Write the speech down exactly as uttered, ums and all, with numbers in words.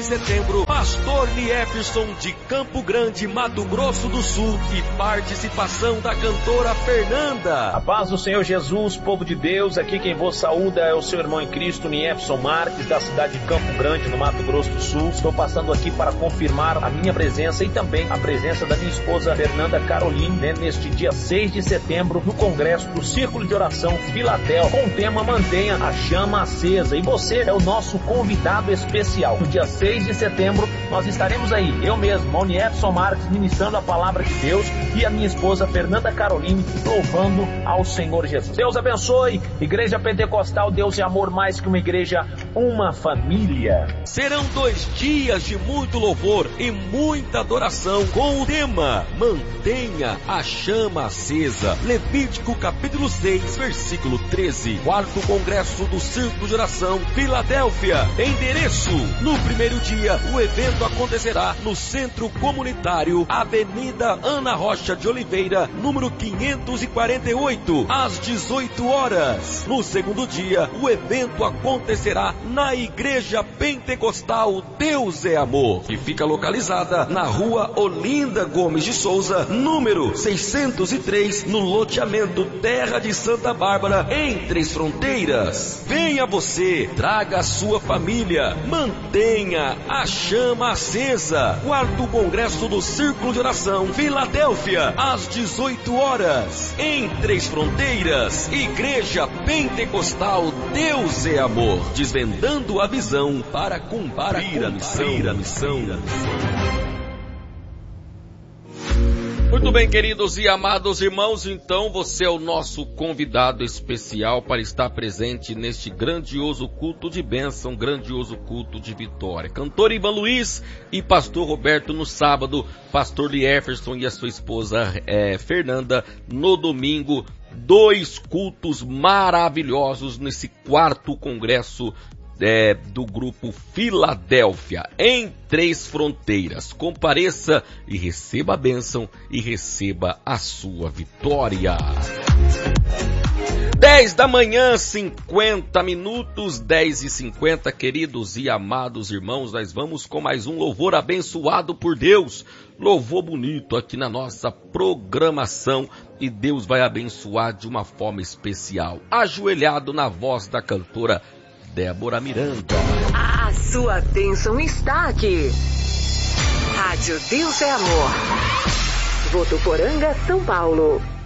de setembro, Pastor Liefferson de Campo Grande, Mato Grosso do Sul, e participação da cantora Fernanda. A paz do Senhor Jesus, povo de Deus, aqui quem vos saúda é o seu irmão em Cristo, Liefferson Marques, da cidade de Campo Grande, no Mato Grosso do Sul. Estou passando aqui para confirmar a minha presença e também a presença da minha esposa Fernanda Caroline, né, neste dia seis de setembro, no Congresso do Círculo de Oração Filadélfia, com o tema Mantenha a Chama Acesa. E você é o nosso convidado especial. No dia seis de setembro, nós estaremos aí, eu mesmo, Liefferson Marques, ministrando a palavra de Deus, e a minha esposa Fernanda Caroline louvando ao Senhor Jesus. Deus abençoe, Igreja Pentecostal, Deus é amor, mais que uma igreja, uma família. Serão dois dias de muito louvor e muita adoração com o tema Mantenha a Chama Acesa. Levítico capítulo seis, versículo treze. Quarto Congresso do Círculo de Oração Filadélfia. Endereço: no primeiro dia, o evento acontecerá no Centro Comunitário Avenida Ana Rocha de Oliveira, número quinhentos e quarenta e oito, às dezoito horas. No segundo dia, o evento acontecerá na Igreja Pentecostal Deus é Amor, que fica localizada na Rua Olinda Gomes de Souza, número seiscentos e três, no loteamento Terra de Santa Bárbara, em Três Fronteiras. Venha você, traga a sua família, mantenha a chama acesa. Quarto Congresso do Círculo de Oração Filadélfia, às dezoito horas, em Três Fronteiras. Igreja Pentecostal Deus é Amor, desvendando a visão para cumprir a missão. A missão. Muito bem, queridos e amados irmãos, então você é o nosso convidado especial para estar presente neste grandioso culto de bênção, grandioso culto de vitória. Cantor Ivan Luiz e pastor Roberto no sábado, pastor Liefferson e a sua esposa é, Fernanda no domingo. Dois cultos maravilhosos nesse quarto congresso É, do grupo Filadélfia, em Três Fronteiras. Compareça e receba a bênção e receba a sua vitória. dez da manhã, cinquenta minutos, dez e cinquenta, queridos e amados irmãos, nós vamos com mais um louvor abençoado por Deus, louvor bonito aqui na nossa programação, e Deus vai abençoar de uma forma especial, ajoelhado na voz da cantora Débora Miranda. A sua bênção está aqui. Rádio Deus é Amor. Votuporanga, São Paulo.